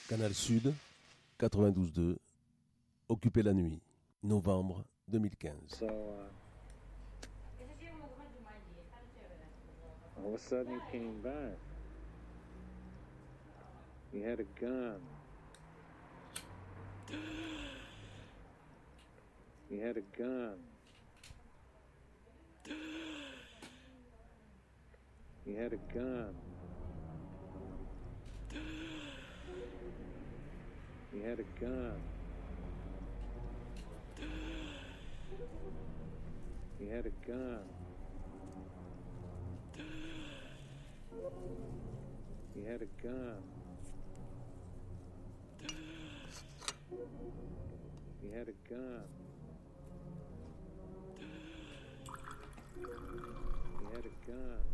Canal Sud, 92.2, Occuper la nuit, novembre 2015. All of a sudden he came back. He had a gun. He had a gun. He had a gun. He had a gun. He had a gun. He had a gun. He had a gun. He had a gun.